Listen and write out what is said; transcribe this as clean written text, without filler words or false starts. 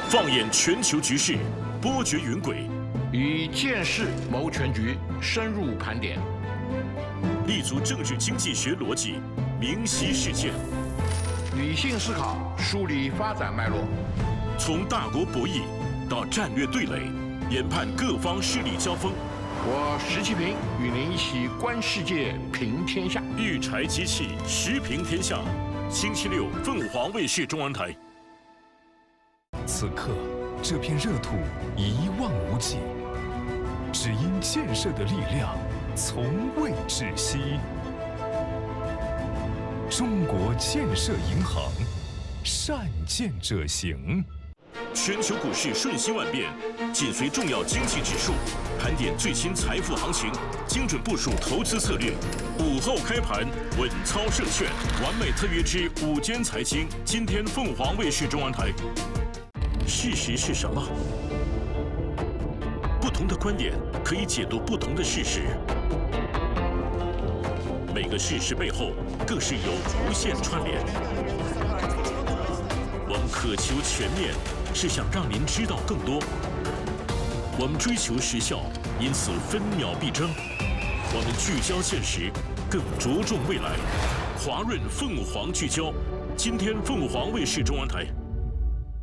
放眼全球局势，波谲云诡； 以见识谋全局，深入盘点； 立足政治经济学逻辑，明晰事件； 理性思考，梳理发展脉络； 从大国博弈到战略对垒，研判各方势力交锋。 我石其平与您一起观世界，评天下。 育才机器，时评天下。星期六，凤凰卫视中文台。 此刻，这片热土一望无际，只因建设的力量从未止息。中国建设银行，善建者行。 全球股市瞬息万变，紧随重要经济指数，盘点最新财富行情，精准部署投资策略。午后开盘，稳操胜券，完美特约之午间财经。今天凤凰卫视中文台。事实是什么？不同的观点可以解读不同的事实。每个事实背后，更是有无限串联。我们渴求全面，是想让您知道更多。我们追求时效，因此分秒必争。我们聚焦现实，更着重未来。华润凤凰聚焦，今天凤凰卫视中文台。